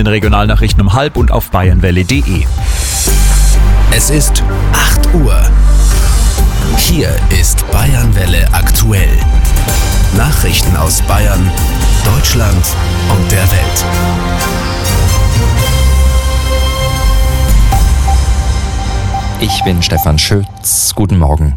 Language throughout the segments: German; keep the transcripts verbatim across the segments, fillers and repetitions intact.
den Regionalnachrichten um halb und auf bayernwelle punkt de. Es ist acht Uhr. Hier ist Bayernwelle aktuell. Nachrichten aus Bayern, Deutschland und der Welt. Ich bin Stefan Schütz. Guten Morgen.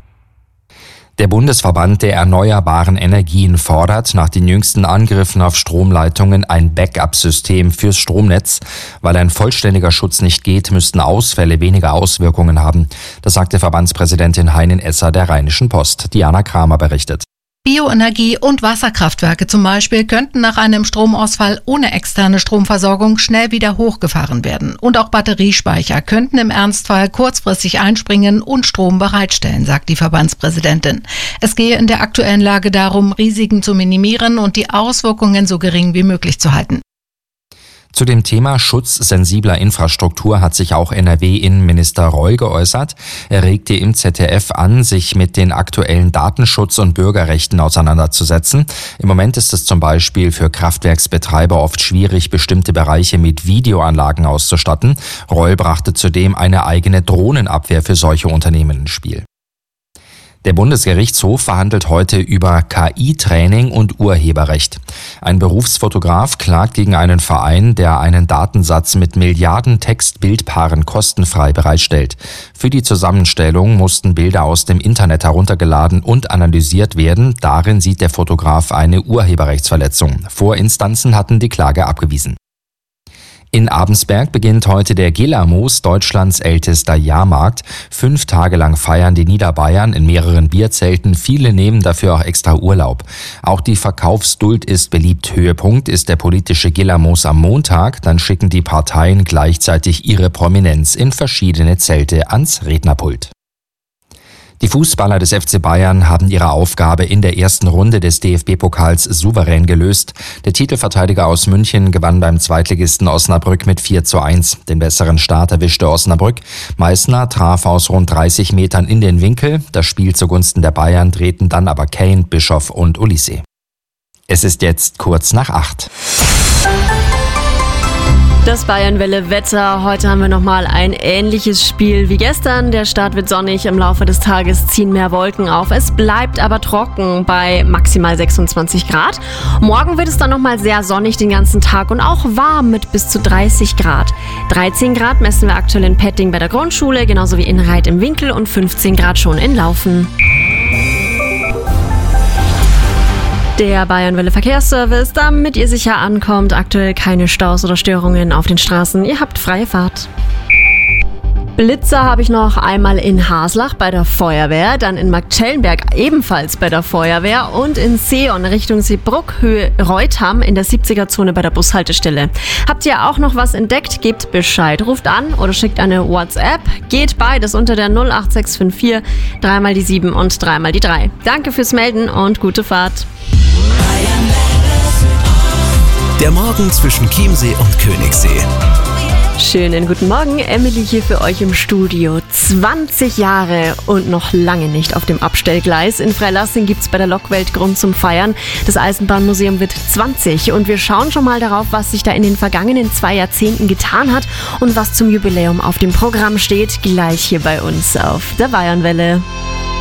Der Bundesverband der erneuerbaren Energien fordert nach den jüngsten Angriffen auf Stromleitungen ein Backup-System fürs Stromnetz. Weil ein vollständiger Schutz nicht geht, müssten Ausfälle weniger Auswirkungen haben. Das sagte Verbandspräsidentin Heinin Esser der Rheinischen Post. Diana Kramer berichtet. Bioenergie- und Wasserkraftwerke zum Beispiel könnten nach einem Stromausfall ohne externe Stromversorgung schnell wieder hochgefahren werden. Und auch Batteriespeicher könnten im Ernstfall kurzfristig einspringen und Strom bereitstellen, sagt die Verbandspräsidentin. Es gehe in der aktuellen Lage darum, Risiken zu minimieren und die Auswirkungen so gering wie möglich zu halten. Zu dem Thema Schutz sensibler Infrastruktur hat sich auch N R W-Innenminister Reul geäußert. Er regte im Z D F an, sich mit den aktuellen Datenschutz- und Bürgerrechten auseinanderzusetzen. Im Moment ist es zum Beispiel für Kraftwerksbetreiber oft schwierig, bestimmte Bereiche mit Videoanlagen auszustatten. Reul brachte zudem eine eigene Drohnenabwehr für solche Unternehmen ins Spiel. Der Bundesgerichtshof verhandelt heute über K I-Training und Urheberrecht. Ein Berufsfotograf klagt gegen einen Verein, der einen Datensatz mit Milliarden Text-Bildpaaren kostenfrei bereitstellt. Für die Zusammenstellung mussten Bilder aus dem Internet heruntergeladen und analysiert werden. Darin sieht der Fotograf eine Urheberrechtsverletzung. Vorinstanzen hatten die Klage abgewiesen. In Abensberg beginnt heute der Gillermoos, Deutschlands ältester Jahrmarkt. Fünf Tage lang feiern die Niederbayern in mehreren Bierzelten. Viele nehmen dafür auch extra Urlaub. Auch die Verkaufsduld ist beliebt. Höhepunkt ist der politische Gillermoos am Montag. Dann schicken die Parteien gleichzeitig ihre Prominenz in verschiedene Zelte ans Rednerpult. Die Fußballer des F C Bayern haben ihre Aufgabe in der ersten Runde des D F B-Pokals souverän gelöst. Der Titelverteidiger aus München gewann beim Zweitligisten Osnabrück mit vier zu eins. Den besseren Start erwischte Osnabrück. Meißner traf aus rund dreißig Metern in den Winkel. Das Spiel zugunsten der Bayern drehten dann aber Kane, Bischoff und Olise. Es ist jetzt kurz nach acht. Das Bayernwelle-Wetter. Heute haben wir nochmal ein ähnliches Spiel wie gestern. Der Start wird sonnig, im Laufe des Tages ziehen mehr Wolken auf. Es bleibt aber trocken bei maximal sechsundzwanzig Grad. Morgen wird es dann nochmal sehr sonnig den ganzen Tag und auch warm mit bis zu dreißig Grad. dreizehn Grad messen wir aktuell in Petting bei der Grundschule, genauso wie in Reit im Winkel und fünfzehn Grad schon in Laufen. Der Bayernwelle Verkehrsservice, damit ihr sicher ankommt. Aktuell keine Staus oder Störungen auf den Straßen. Ihr habt freie Fahrt. Blitzer habe ich noch einmal in Haslach bei der Feuerwehr, dann in Marktschellenberg ebenfalls bei der Feuerwehr und in Seeon Richtung Seebruck, Höhe Reutham in der siebziger-Zone bei der Bushaltestelle. Habt ihr auch noch was entdeckt? Gebt Bescheid. Ruft an oder schickt eine WhatsApp. Geht beides unter der null acht sechs fünf vier, dreimal die sieben und dreimal die drei. Danke fürs Melden und gute Fahrt. Der Morgen zwischen Chiemsee und Königssee. Schönen guten Morgen, Emily hier für euch im Studio. zwanzig Jahre und noch lange nicht auf dem Abstellgleis. In Freilassing gibt's bei der Lokwelt Grund zum Feiern. Das Eisenbahnmuseum wird zwanzig und wir schauen schon mal darauf, was sich da in den vergangenen zwei Jahrzehnten getan hat und was zum Jubiläum auf dem Programm steht, gleich hier bei uns auf der Bayernwelle.